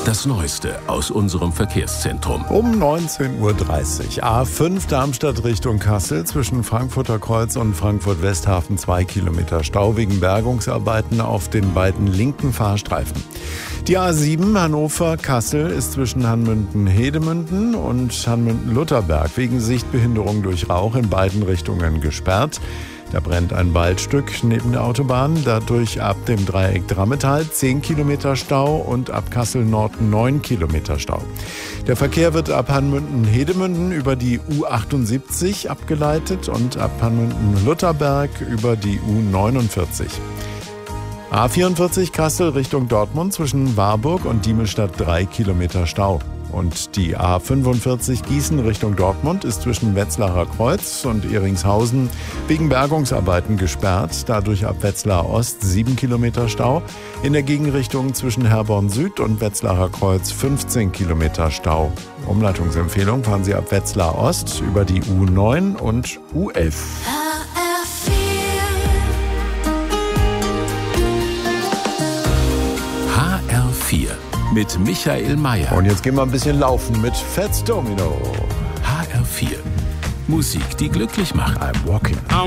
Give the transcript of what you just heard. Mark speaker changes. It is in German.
Speaker 1: Das Neueste aus unserem Verkehrszentrum.
Speaker 2: Um 19.30 Uhr. A5 Darmstadt Richtung Kassel zwischen Frankfurter Kreuz und Frankfurt-Westhafen 2 Kilometer Stau wegen Bergungsarbeiten auf den beiden linken Fahrstreifen. Die A7 Hannover-Kassel ist zwischen Hanmünden-Hedemünden und Hanmünden-Lutherberg wegen Sichtbehinderung durch Rauch in beiden Richtungen gesperrt. Da brennt ein Waldstück neben der Autobahn, dadurch ab dem Dreieck Drammetal 10 Kilometer Stau und ab Kassel Nord 9 Kilometer Stau. Der Verkehr wird ab Hanmünden-Hedemünden über die U78 abgeleitet und ab Hanmünden-Lutherberg über die U49. A44 Kassel Richtung Dortmund zwischen Warburg und Diemelstadt 3 Kilometer Stau. Und die A45 Gießen Richtung Dortmund ist zwischen Wetzlarer Kreuz und Ehringshausen wegen Bergungsarbeiten gesperrt. Dadurch ab Wetzlar Ost 7 Kilometer Stau. In der Gegenrichtung zwischen Herborn Süd und Wetzlarer Kreuz 15 Kilometer Stau. Umleitungsempfehlung: fahren Sie ab Wetzlar Ost über die U9 und U11.
Speaker 1: HR4 mit Michael Mayer.
Speaker 2: Und jetzt gehen wir ein bisschen laufen mit Fats Domino.
Speaker 1: HR4. Musik, die glücklich macht.
Speaker 2: I'm walking.